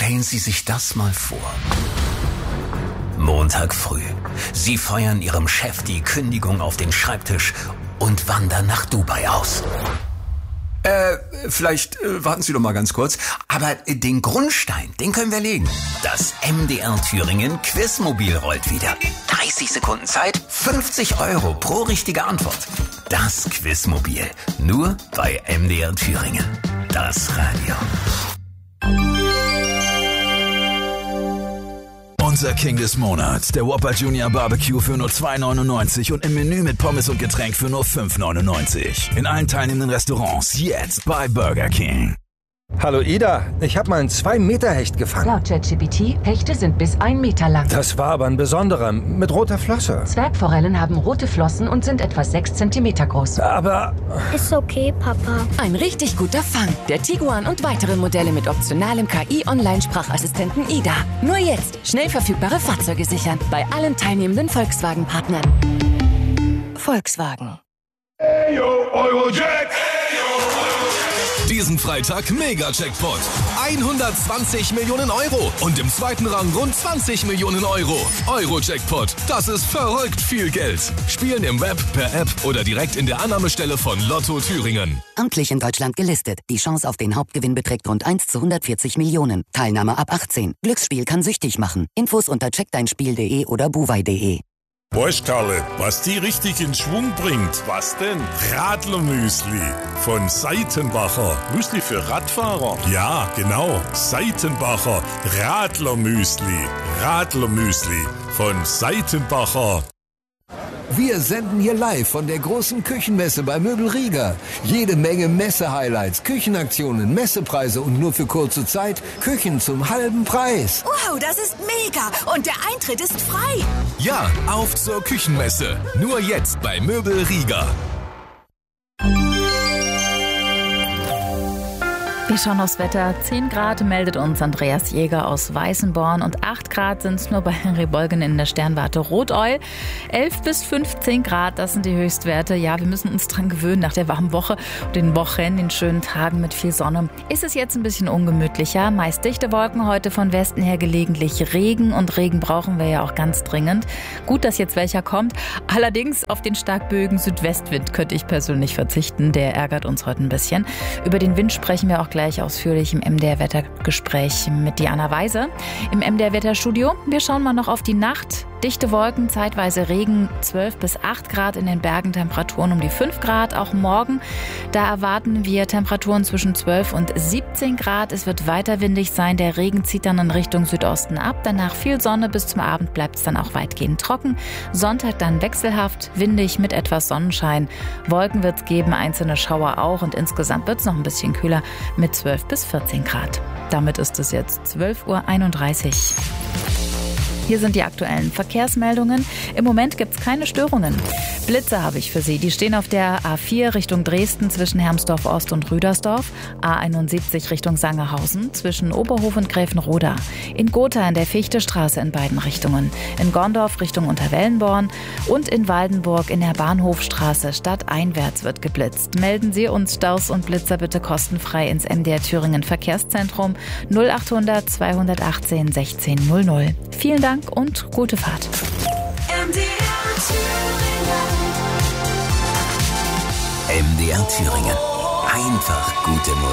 Stellen Sie sich das mal vor. Montag früh. Sie feuern Ihrem Chef die Kündigung auf den Schreibtisch und wandern nach Dubai aus. Vielleicht warten Sie doch mal ganz kurz. Aber den Grundstein, den können wir legen. Das MDR Thüringen Quizmobil rollt wieder. 30 Sekunden Zeit, 50 € pro richtige Antwort. Das Quizmobil. Nur bei MDR Thüringen. Das Radio. Unser King des Monats, der Whopper Junior Barbecue für nur 2,99 und im Menü mit Pommes und Getränk für nur 5,99. In allen teilnehmenden Restaurants jetzt bei Burger King. Hallo Ida, ich habe mal einen 2-Meter-Hecht gefangen. Laut ChatGPT, Hechte sind bis 1 Meter lang. Das war aber ein besonderer, mit roter Flosse. Zwergforellen haben rote Flossen und sind etwa 6 Zentimeter groß. Aber... Ist okay, Papa. Ein richtig guter Fang. Der Tiguan und weitere Modelle mit optionalem KI-Online-Sprachassistenten Ida. Nur jetzt schnell verfügbare Fahrzeuge sichern. Bei allen teilnehmenden Volkswagen-Partnern. Volkswagen. Hey, yo, Eurojack! Diesen Freitag Mega-Jackpot. 120 Millionen € und im zweiten Rang rund 20 Millionen €. Euro-Jackpot, das ist verrückt viel Geld. Spielen im Web, per App oder direkt in der Annahmestelle von Lotto Thüringen. Amtlich in Deutschland gelistet. Die Chance auf den Hauptgewinn beträgt rund 1 zu 140 Millionen. Teilnahme ab 18. Glücksspiel kann süchtig machen. Infos unter checkdeinspiel.de oder buwei.de. Weißt Karle, was die richtig in Schwung bringt? Was denn? Radlermüsli von Seitenbacher. Müsli für Radfahrer? Ja, genau. Seitenbacher Radlermüsli. Radlermüsli von Seitenbacher. Wir senden hier live von der großen Küchenmesse bei Möbel Rieger. Jede Menge Messe-Highlights, Küchenaktionen, Messepreise und nur für kurze Zeit Küchen zum halben Preis. Wow, das ist mega! Und der Eintritt ist frei! Ja, auf zur Küchenmesse. Nur jetzt bei Möbel Rieger. Wir schauen aufs Wetter. 10 Grad meldet uns Andreas Jäger aus Weißenborn und 8 Grad sind es nur bei Henry Bolgen in der Sternwarte Roteul. 11 bis 15 Grad, das sind die Höchstwerte. Ja, wir müssen uns dran gewöhnen nach der warmen Woche und den Wochen, den schönen Tagen mit viel Sonne. Ist es jetzt ein bisschen ungemütlicher. Meist dichte Wolken, heute von Westen her gelegentlich Regen und Regen brauchen wir ja auch ganz dringend. Gut, dass jetzt welcher kommt. Allerdings auf den stark böigen Südwestwind könnte ich persönlich verzichten. Der ärgert uns heute ein bisschen. Über den Wind sprechen wir auch gleich ausführlich im MDR-Wettergespräch mit Diana Weise im MDR-Wetterstudio. Wir schauen mal noch auf die Nacht. Dichte Wolken, zeitweise Regen, 12 bis 8 Grad in den Bergen, Temperaturen um die 5 Grad. Auch morgen, da erwarten wir Temperaturen zwischen 12 und 17 Grad. Es wird weiter windig sein, der Regen zieht dann in Richtung Südosten ab. Danach viel Sonne, bis zum Abend bleibt es dann auch weitgehend trocken. Sonntag dann wechselhaft, windig mit etwas Sonnenschein. Wolken wird es geben, einzelne Schauer auch und insgesamt wird es noch ein bisschen kühler mit 12 bis 14 Grad. Damit ist es jetzt 12:31 Uhr. Hier sind die aktuellen Verkehrsmeldungen. Im Moment gibt es keine Störungen. Blitze habe ich für Sie. Die stehen auf der A4 Richtung Dresden zwischen Hermsdorf Ost und Rüdersdorf. A71 Richtung Sangerhausen zwischen Oberhof und Gräfenroda. In Gotha in der Fichtestraße in beiden Richtungen. In Gondorf Richtung Unterwellenborn und in Waldenburg in der Bahnhofstraße stadteinwärts wird geblitzt. Melden Sie uns Staus und Blitzer bitte kostenfrei ins MDR Thüringen Verkehrszentrum 0800 218 1600. Vielen Dank und gute Fahrt. MDR Thüringen. Einfach gute Musik.